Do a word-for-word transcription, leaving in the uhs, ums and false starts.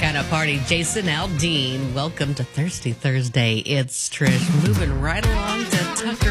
kind of party. Jason Aldean, welcome to Thirsty Thursday. It's Trish moving right along to Tucker